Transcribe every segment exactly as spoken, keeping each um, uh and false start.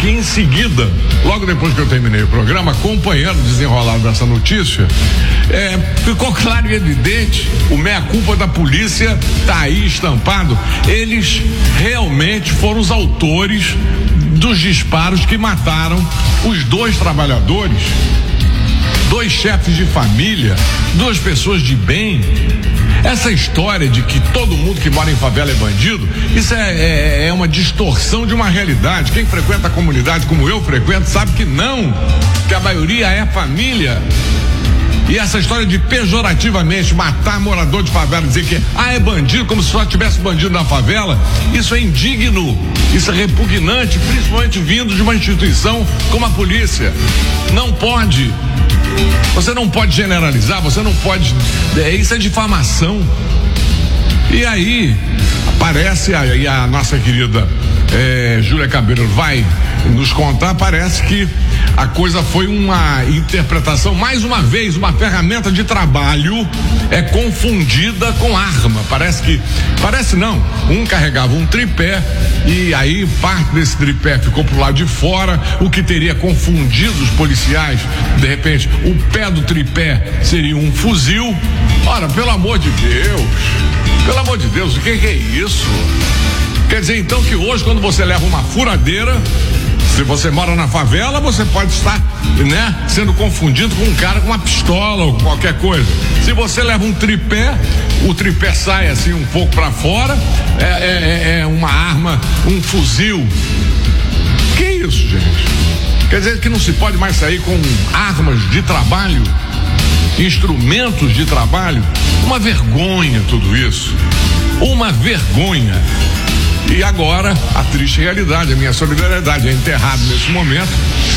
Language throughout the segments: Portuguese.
que em seguida, logo depois que eu terminei o programa, acompanhando o desenrolar dessa notícia, é, ficou claro e evidente, o meia-culpa da polícia tá aí estampado. Eles realmente foram os autores dos disparos que mataram os dois trabalhadores, dois chefes de família, duas pessoas de bem. Essa história de que todo mundo que mora em favela é bandido, isso é, é, é uma distorção de uma realidade. Quem frequenta a comunidade como eu frequento sabe que não, que a maioria é família. E essa história de pejorativamente matar morador de favela, dizer que ah, é bandido, como se só tivesse bandido na favela, isso é indigno, isso é repugnante, principalmente vindo de uma instituição como a polícia. Não pode. Você não pode generalizar, você não pode. É, isso é difamação. E aí, parece, aí a nossa querida é, Júlia Cabreiro vai nos contar, parece que a coisa foi uma interpretação, mais uma vez, uma ferramenta de trabalho é confundida com arma. Parece que, parece não, um carregava um tripé e aí parte desse tripé ficou pro lado de fora, o que teria confundido os policiais. De repente, o pé do tripé seria um fuzil. Ora, pelo amor de Deus, pelo amor de Deus, o que, que é isso? Quer dizer então que hoje, quando você leva uma furadeira, se você mora na favela, você pode estar, né, sendo confundido com um cara com uma pistola ou qualquer coisa. Se você leva um tripé, o tripé sai assim um pouco para fora, é, é, é uma arma, um fuzil. Que isso, gente? Quer dizer que não se pode mais sair com armas de trabalho, instrumentos de trabalho? Uma vergonha tudo isso. Uma vergonha. E agora, a triste realidade, a minha solidariedade é enterrado nesse momento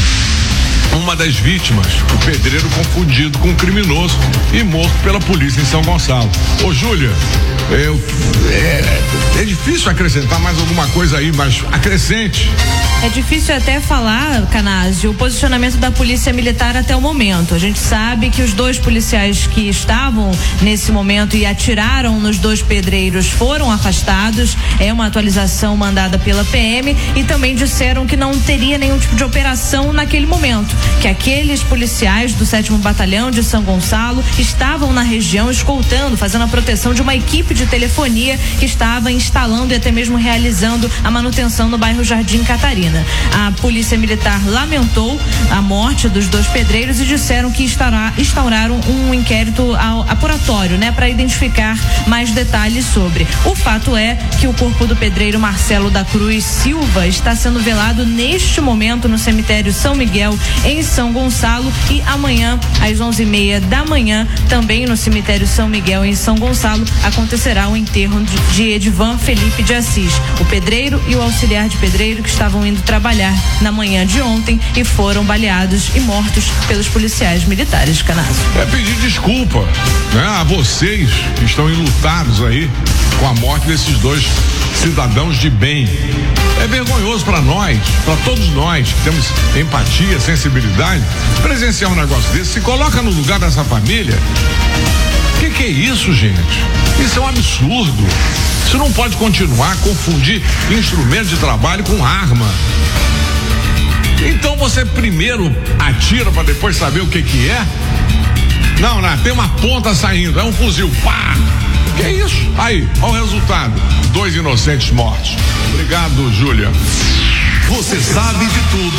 uma das vítimas, o pedreiro confundido com um criminoso e morto pela polícia em São Gonçalo. Ô, Júlia, eu, é, é difícil acrescentar mais alguma coisa aí, mas acrescente. É difícil até falar, Canásio, o posicionamento da polícia militar até o momento. A gente sabe que os dois policiais que estavam nesse momento e atiraram nos dois pedreiros foram afastados. É uma atualização mandada pela P M e também disseram que não teria nenhum tipo de operação naquele momento, que aqueles policiais do sétimo Batalhão de São Gonçalo estavam na região escoltando, fazendo a proteção de uma equipe de telefonia que estava instalando e até mesmo realizando a manutenção no bairro Jardim Catarina. A polícia militar lamentou a morte dos dois pedreiros e disseram que estará, instauraram um inquérito apuratório, né, para identificar mais detalhes sobre. O fato é que o corpo do pedreiro Marcelo da Cruz Silva está sendo velado neste momento no cemitério São Miguel, em São Gonçalo, e amanhã, às onze e meia da manhã, também no cemitério São Miguel, em São Gonçalo, acontecerá o enterro de, de Edivan Felipe de Assis, o pedreiro e o auxiliar de pedreiro que estavam indo trabalhar na manhã de ontem e foram baleados e mortos pelos policiais militares de Canásio. É pedir desculpa, né, a vocês que estão enlutados aí com a morte desses dois cidadãos de bem. É vergonhoso para nós, para todos nós que temos empatia, sensibilidade, presenciar um negócio desse. Se coloca no lugar dessa família. O que, que é isso, gente? Isso é um absurdo. Isso não pode continuar a confundir instrumento de trabalho com arma. Então você primeiro atira para depois saber o que que é? Não, não, tem uma ponta saindo, é um fuzil, pá! Que é isso? Aí, olha o resultado. Dois inocentes mortos. Obrigado, Júlia. Você sabe de tudo